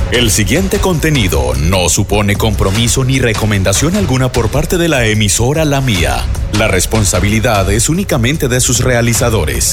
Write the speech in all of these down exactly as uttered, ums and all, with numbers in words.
El siguiente contenido no supone compromiso ni recomendación alguna por parte de la emisora La Mía. La responsabilidad es únicamente de sus realizadores.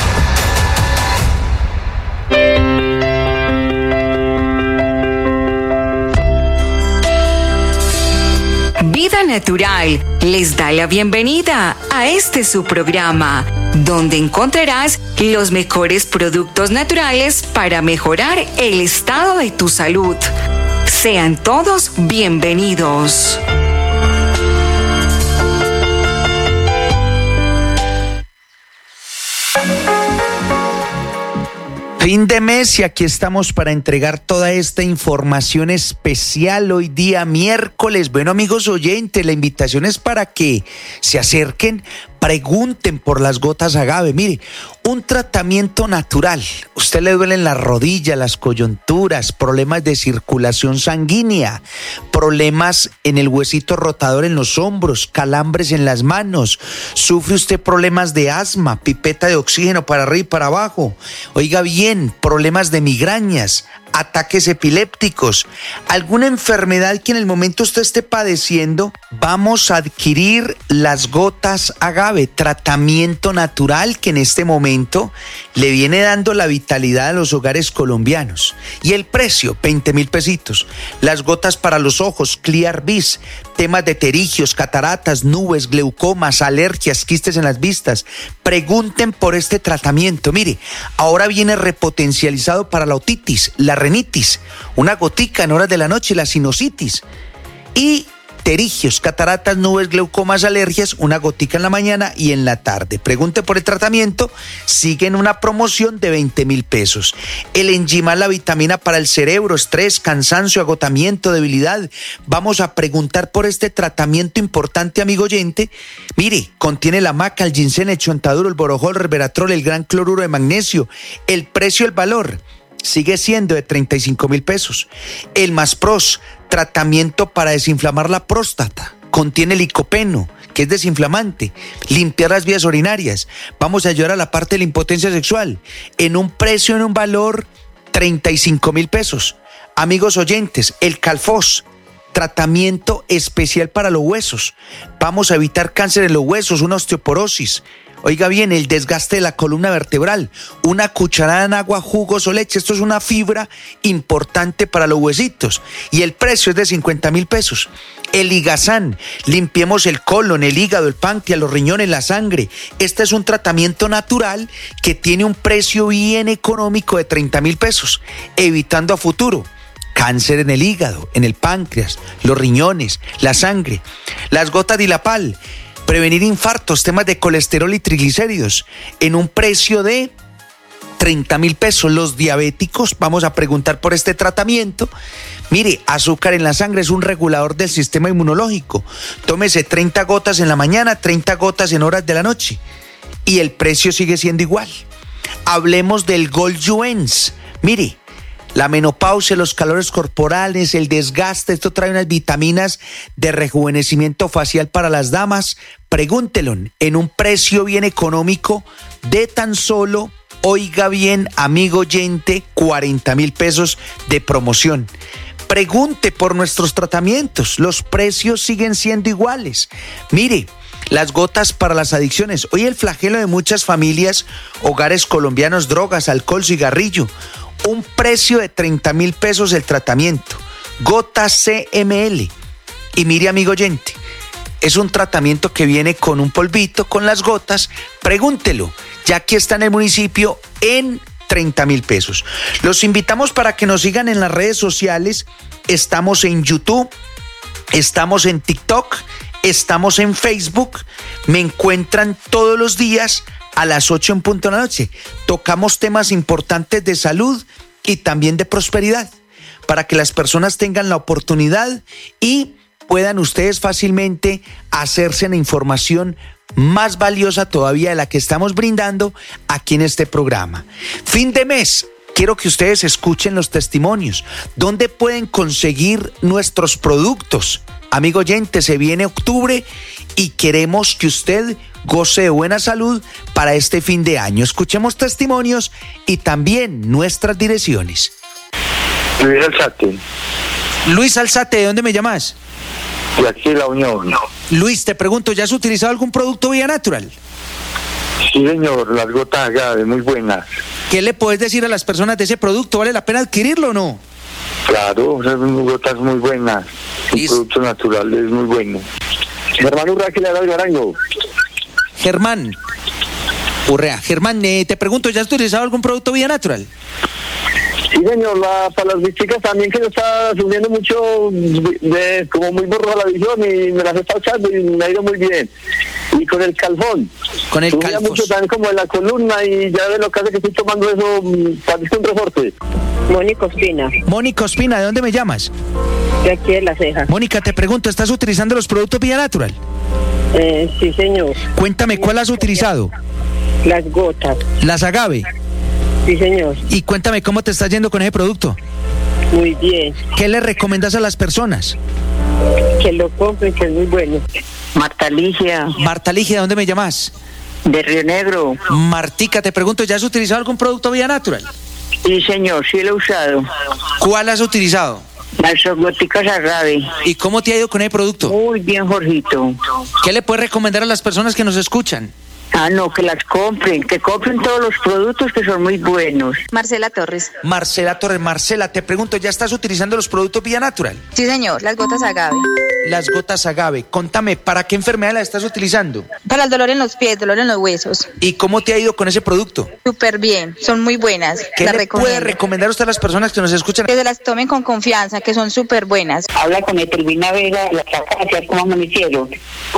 Vida Natural les da la bienvenida a este su programa, donde encontrarás los mejores productos naturales para mejorar el estado de tu salud. Sean todos bienvenidos. Fin de mes y aquí estamos para entregar toda esta información especial hoy día miércoles. Bueno, amigos oyentes, la invitación es para que se acerquen, pregunten por las gotas agave. Mire, un tratamiento natural. Usted le duelen las rodillas, las coyunturas, problemas de circulación sanguínea, problemas en el huesito rotador en los hombros, calambres en las manos. Sufre usted problemas de asma, pipeta de oxígeno para arriba y para abajo. Oiga bien, problemas de migrañas, ataques epilépticos, alguna enfermedad que en el momento usted esté padeciendo, vamos a adquirir las gotas agave, tratamiento natural que en este momento le viene dando la vitalidad a los hogares colombianos. Y el precio, veinte mil pesitos. Las gotas para los ojos, Clear Vis, temas de pterigios, cataratas, nubes, glaucomas, alergias, quistes en las vistas. Pregunten por este tratamiento. Mire, ahora viene repotencializado para la otitis, la rinitis, una gotica en horas de la noche, la sinusitis y pterigios, cataratas, nubes, glaucomas, alergias, una gotica en la mañana y en la tarde. Pregunte por el tratamiento, sigue en una promoción de veinte mil pesos. El Enjimal, la vitamina para el cerebro, estrés, cansancio, agotamiento, debilidad. Vamos a preguntar por este tratamiento importante, amigo oyente. Mire, contiene la maca, el ginseng, el chontaduro, el borojol, el resveratrol, el gran cloruro de magnesio. El precio, el valor sigue siendo de treinta y cinco mil pesos. El Maspros, tratamiento para desinflamar la próstata, contiene licopeno, que es desinflamante, limpiar las vías urinarias. Vamos a ayudar a la parte de la impotencia sexual, en un precio, en un valor, treinta y cinco mil pesos. Amigos oyentes, el Calfos, tratamiento especial para los huesos. Vamos a evitar cáncer en los huesos, una osteoporosis. Oiga bien, el desgaste de la columna vertebral, una cucharada en agua, jugos o leche. Esto es una fibra importante para los huesitos y el precio es de cincuenta mil pesos. El Ligazán, limpiemos el colon, el hígado, el páncreas, los riñones, la sangre. Este es un tratamiento natural que tiene un precio bien económico de treinta mil pesos, evitando a futuro cáncer en el hígado, en el páncreas, los riñones, la sangre. Las gotas Dilapal, prevenir infartos, temas de colesterol y triglicéridos, en un precio de treinta mil pesos. Los diabéticos, vamos a preguntar por este tratamiento. Mire, azúcar en la sangre es un regulador del sistema inmunológico. Tómese treinta gotas en la mañana, treinta gotas en horas de la noche. Y el precio sigue siendo igual. Hablemos del Gold-Juens. Mire, la menopausia, los calores corporales, el desgaste, esto trae unas vitaminas de rejuvenecimiento facial para las damas. Pregúntelo en un precio bien económico de tan solo, oiga bien, amigo oyente, cuarenta mil pesos de promoción. Pregunte por nuestros tratamientos, los precios siguen siendo iguales. Mire, las gotas para las adicciones. Hoy el flagelo de muchas familias, hogares colombianos, drogas, alcohol, cigarrillo. Un precio de treinta mil pesos el tratamiento. Gotas C M L. Y mire, amigo oyente, es un tratamiento que viene con un polvito, con las gotas. Pregúntelo, ya que está en el municipio en treinta mil pesos. Los invitamos para que nos sigan en las redes sociales. Estamos en YouTube, estamos en TikTok, estamos en Facebook. Me encuentran todos los días a las ocho en punto de la noche. Tocamos temas importantes de salud y también de prosperidad, para que las personas tengan la oportunidad y puedan ustedes fácilmente hacerse la información más valiosa todavía de la que estamos brindando aquí en este programa. Fin de mes. Quiero que ustedes escuchen los testimonios. ¿Dónde pueden conseguir nuestros productos? Amigo oyente, se viene octubre y queremos que usted goce de buena salud para este fin de año. Escuchemos testimonios y también nuestras direcciones. Luis Alzate. Luis Alzate, ¿de dónde me llamas? De aquí de La Unión. Luis, te pregunto, ¿ya has utilizado algún producto Vía Natural? Sí, señor, las gotas agave, muy buenas. ¿Qué le puedes decir a las personas de ese producto? ¿Vale la pena adquirirlo o no? Claro, son gotas muy buenas. Un producto natural es muy bueno. Germán Urrea, que le da el Garango. Germán. Urrea. Germán, eh, te pregunto, ¿ya has utilizado algún producto Vía Natural? Sí, señor, la, para las visitas también, que yo estaba sufriendo mucho, de, como muy borrosa la visión, y me las he estado echando y me ha ido muy bien. Y con el calfón. Con el Subía calfón. mucho también como en la columna, y ya de lo que hace que estoy tomando eso, parece un resorte. Mónica Ospina. Mónica Ospina, ¿de dónde me llamas? De aquí de La Ceja. Mónica, te pregunto, ¿estás utilizando los productos Vía Natural? Eh, sí, señor. Cuéntame, ¿cuál has utilizado? Las gotas. Las agave. Sí, señor. Y cuéntame, ¿cómo te está yendo con ese producto? Muy bien. ¿Qué le recomiendas a las personas? Que lo compren, que es muy bueno. Marta Ligia. Marta Ligia, ¿de dónde me llamas? De Río Negro. Martica, te pregunto, ¿ya has utilizado algún producto Vía Natural? Sí, señor, sí lo he usado. ¿Cuál has utilizado? Las goticas agave. ¿Y cómo te ha ido con ese producto? Muy bien, Jorgito. ¿Qué le puedes recomendar a las personas que nos escuchan? Ah, no, que las compren, que compren todos los productos, que son muy buenos. Marcela Torres. Marcela Torres. Marcela, te pregunto, ¿ya estás utilizando los productos Vía Natural? Sí, señor, las gotas agave. Las gotas agave. Contame, ¿para qué enfermedad las estás utilizando? Para el dolor en los pies, dolor en los huesos. ¿Y cómo te ha ido con ese producto? Súper bien, son muy buenas. ¿Qué las le recomiendo. puede recomendar usted a las personas que nos escuchan? Que se las tomen con confianza, que son súper buenas. Habla con Etelvina Vega, la farmacia, ¿cómo amanecieron?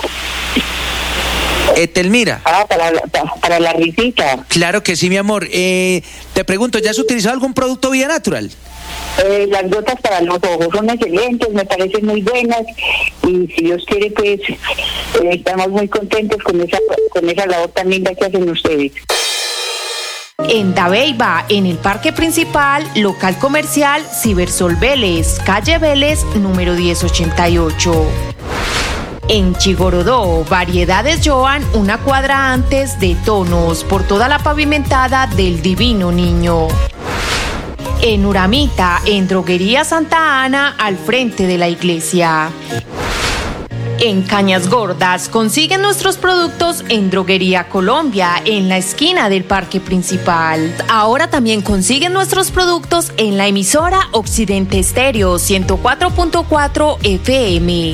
Etelmira. Ah, para la, para, para la risita. Claro que sí, mi amor. Eh, te pregunto, ¿ya has utilizado algún producto Vía Natural? Eh, las gotas para los ojos son excelentes, me parecen muy buenas, y si Dios quiere, pues eh, estamos muy contentos con esa, con esa labor tan linda que hacen ustedes. En Dabeiba, en el Parque Principal, local comercial Cibersol Vélez, calle Vélez, número diez ochenta y ocho. En Chigorodó, Variedades Joan, una cuadra antes de Tonos, por toda la pavimentada del Divino Niño. En Uramita, en Droguería Santa Ana, al frente de la iglesia. En Cañas Gordas, consiguen nuestros productos en Droguería Colombia, en la esquina del Parque Principal. Ahora también consiguen nuestros productos en la emisora Occidente Estéreo ciento cuatro punto cuatro F M.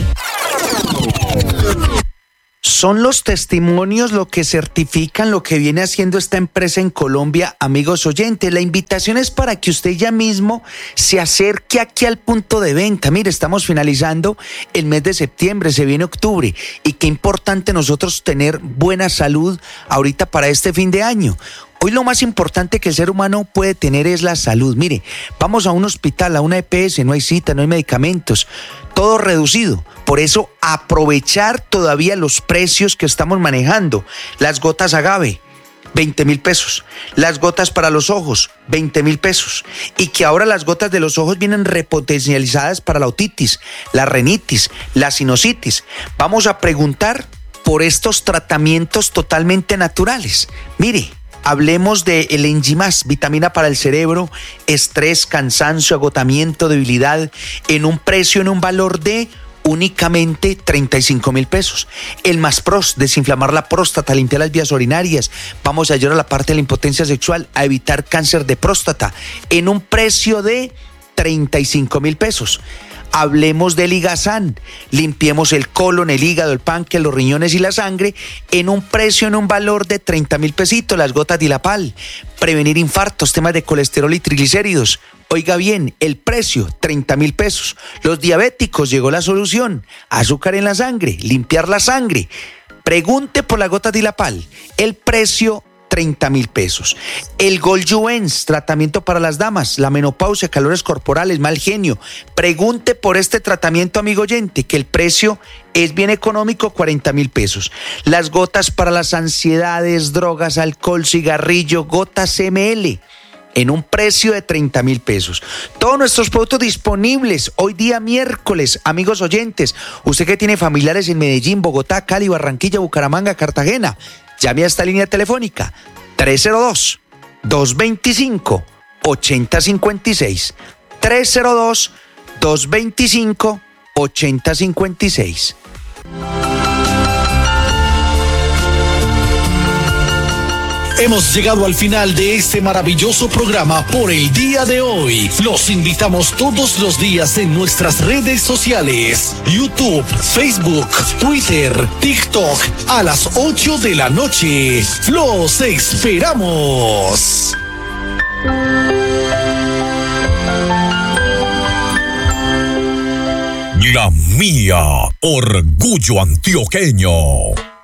Son los testimonios lo que certifican lo que viene haciendo esta empresa en Colombia, amigos oyentes. La invitación es para que usted ya mismo se acerque aquí al punto de venta. Mire, estamos finalizando el mes de septiembre, se viene octubre, y qué importante nosotros tener buena salud ahorita para este fin de año. Hoy lo más importante que el ser humano puede tener es la salud. Mire, vamos a un hospital, a una E P S, no hay cita, no hay medicamentos, todo reducido. Por eso, aprovechar todavía los precios que estamos manejando. Las gotas agave, veinte mil pesos. Las gotas para los ojos, veinte mil pesos. Y que ahora las gotas de los ojos vienen repotencializadas para la otitis, la rinitis, la sinusitis. Vamos a preguntar por estos tratamientos totalmente naturales. Mire, hablemos de el Enzimas, vitamina para el cerebro, estrés, cansancio, agotamiento, debilidad, en un precio, en un valor de únicamente treinta y cinco mil pesos. El Maspros, desinflamar la próstata, limpiar las vías urinarias. Vamos a ayudar a la parte de la impotencia sexual, a evitar cáncer de próstata, en un precio de treinta y cinco mil pesos. Hablemos del Ligazán, limpiemos el colon, el hígado, el páncreas, los riñones y la sangre, en un precio, en un valor de treinta mil pesitos. Las gotas Dilapal, prevenir infartos, temas de colesterol y triglicéridos. Oiga bien, el precio, treinta mil pesos. Los diabéticos, llegó la solución, azúcar en la sangre, limpiar la sangre. Pregunte por la gota Dilapal, el precio, treinta mil pesos. El Goljuvens, tratamiento para las damas, la menopausia, calores corporales, mal genio. Pregunte por este tratamiento, amigo oyente, que el precio es bien económico, cuarenta mil pesos. Las gotas para las ansiedades, drogas, alcohol, cigarrillo, gotas M L, en un precio de treinta mil pesos. Todos nuestros productos disponibles hoy día miércoles, amigos oyentes. Usted que tiene familiares en Medellín, Bogotá, Cali, Barranquilla, Bucaramanga, Cartagena, llame a esta línea telefónica tres cero dos, dos dos cinco, ocho cero cinco seis. tres cero dos, dos dos cinco, ocho cero cinco seis. Hemos llegado al final de este maravilloso programa por el día de hoy. Los invitamos todos los días en nuestras redes sociales: YouTube, Facebook, Twitter, TikTok, a las ocho de la noche. ¡Los esperamos! La Mía, orgullo antioqueño.